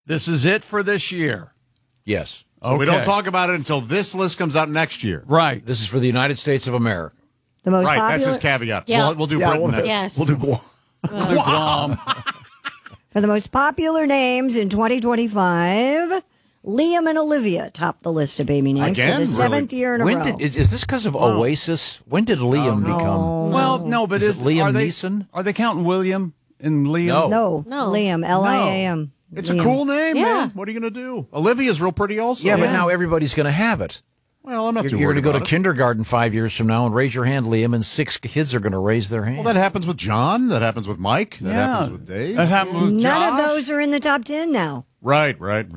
This is it for this year. Yes. Okay. We don't talk about it until this list comes out next year. Right. This is for the United States of America. The most Right, popular. that's his caveat. Yeah. We'll do Britain next. Yes. We'll do Guam. Guam. For the most popular names in 2025, Liam and Olivia top the list of baby names Again? for the seventh year in a row. Is this because of Oasis? When did Liam become? Well, no, but Is it Liam are they, Neeson? Are they counting William and Liam? No. No, Liam, Liam. It's a Liam. cool name, Yeah. man. What are you going to do? Olivia's real pretty also. Yeah, but now everybody's going to have it. Well, I'm not too You're worried going to go to about it. kindergarten 5 years from now and raise your hand, Liam, and 6 kids are going to raise their hand. Well, that happens with John. That happens with Mike. That Yeah. happens with Dave. That happened with None Josh. of those are in the top 10 now. Right.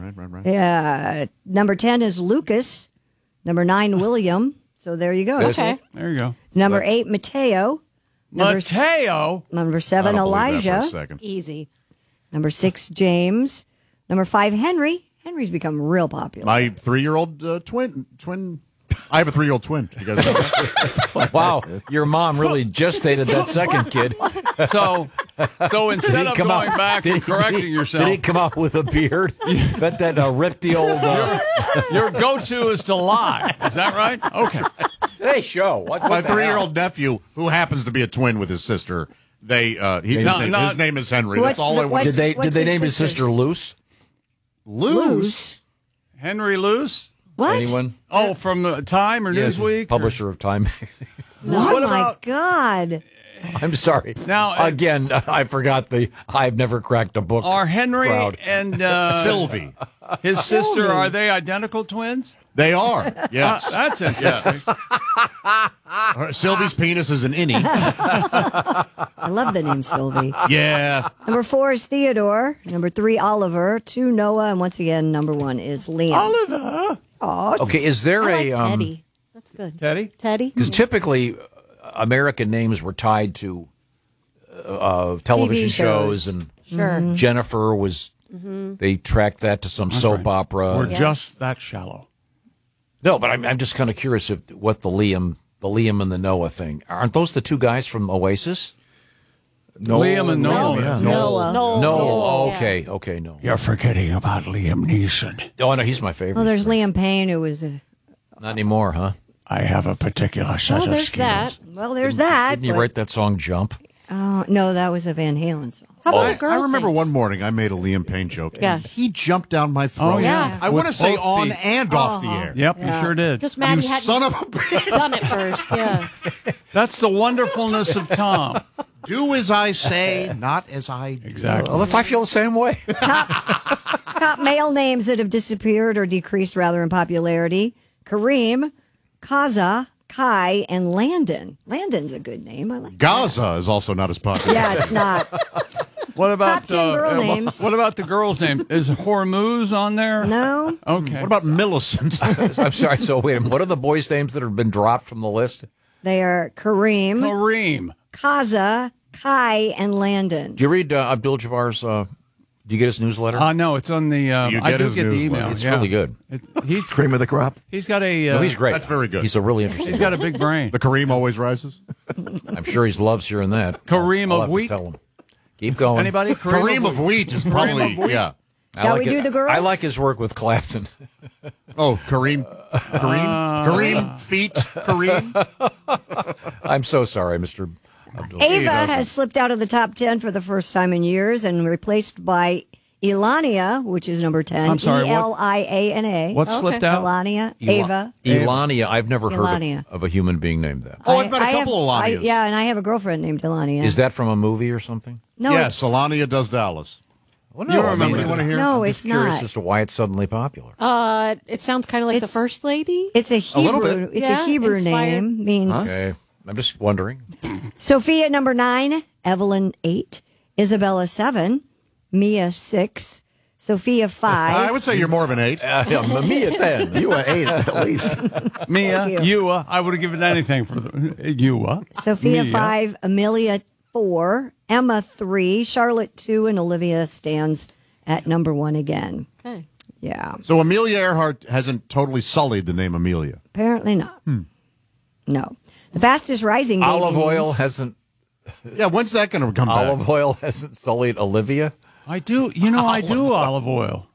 Yeah. Number 10 is Lucas. Number 9, William. So there you go. There's Okay. it. There you go. Number 8, Mateo. Mateo. Number I 7, don't believe that Elijah. for a second. Easy. Number 6, James. Number 5, Henry. Henry's become real popular. My 3-year-old twin. I have a 3-year-old twin. You guys know that? Wow, your mom really gestated that second kid. So instead of going back and correcting yourself, Did he come out with a beard? Bet that ripped the old... your go-to is to lie. Is that right? Okay. Today's show. What My the hell? 3-year-old nephew, who happens to be a twin with his sister, his name is Henry. What's That's all the- I want. Did they What's name his his sister's? sister Luce? Lose. Henry Luce? What? Anyone? Oh, from Time or Yes, Newsweek? publisher of Time magazine. Oh, What my about- God. I'm sorry. Now, again, I forgot I've never cracked a book. Are Henry crowd. and Sylvie. his sister, are they identical twins? They are. Yes. That's interesting. Sylvie's penis is an innie. I love the name Sylvie. Yeah. Number 4 is Theodore. Number 3, Oliver. 2, Noah. And once again, number 1 is Liam. Oliver. Oh, Okay, is there I like a... Teddy. That's good. Teddy? Teddy. Because typically, American names were tied to television TV shows. shows, and Sure. Jennifer was... They tracked that to some soap opera. We're just that shallow. No, but I'm just kind of curious what the Liam and the Noah thing. Aren't those the two guys from Oasis? Liam and Noel. Yeah. Noah. No. Yeah. Okay, no. You're forgetting about Liam Neeson. Oh, no, he's my favorite. Well, there's Liam Payne, who was. Not anymore, huh? I have a particular set Well, of there's skills. that. Well, there's that. Didn't you but- write that song Jump? No, that was a Van Halen song. How about the girls? I remember names? one morning I made a Liam Payne joke. Yeah. And he jumped down my throat. Oh, yeah. I want to With say both on feet. and off the air. Yep, you sure did. Just You mad he hadn't son of a bitch. done it first. Yeah. That's the wonderfulness of Tom. Do as I say, not as I do. Exactly. Well, I feel the same way. Top male names that have disappeared or decreased rather in popularity: Kareem, Kaza, Kai, and Landon. Landon's a good name. I like. Gaza is also not as popular. Yeah, it's not. What about Top 10 girl names. What about the girl's name? Is Hormuz on there? No. Okay. What about Millicent? I'm sorry. So wait a minute. What are the boys' names that have been dropped from the list? They are Kareem, Kareem. Kaza, Kai, and Landon. Do you read Abdul Jabbar's? Do you get his newsletter? No, it's on the. You I get do his get the newsletter. email. It's yeah. really good. He's Cream of the crop. he's got a. No, he's great. That's very good. He's a really interesting. He's got a big brain. The Kareem always rises. I'm sure he loves hearing that. Kareem I'll of have to wheat? tell him. Keep going. Anybody? Kareem of wheat is probably, yeah. I Shall like we do the girls? I like his work with Clapton. Oh, Kareem. Feet. Kareem. I'm so sorry, Mr. Abdul. Ava has slipped out of the top 10 for the first time in years and replaced by Elania, which is number 10. I'm sorry, what? Eliana. What slipped out? Elania. Ava. Elania. I've never heard Elania. of a human being named that. Oh, I've met a I couple of have, Elanias. yeah, and I have a girlfriend named Elania. Is that from a movie or something? No, Yes, Elania does Dallas. Well, You I remember mean, You want to hear? no, I'm it's just curious not. as to why it's suddenly popular. It sounds kind of like the It's- first lady. It's a little Hebrew. bit. It's Yeah, a Hebrew inspired. name. Means Okay, I'm just wondering. Sophia number 9, Evelyn 8, Isabella 7, Mia 6, Sophia 5. I would say you're more of an 8. Me at 10. You were 8 at least. Mia, Thank you. Ewa. I would have given anything for the Ewa. Sophia Mia. 5, Amelia 4, Emma 3, Charlotte 2, and Olivia stands at number 1 again. Okay. Yeah, So Amelia Earhart hasn't totally sullied the name Amelia. apparently not. No. The fastest rising baby Olive oil names- hasn't. Yeah, when's that going to come back? Olive oil hasn't sullied Olivia. I do. You know, I do olive oil.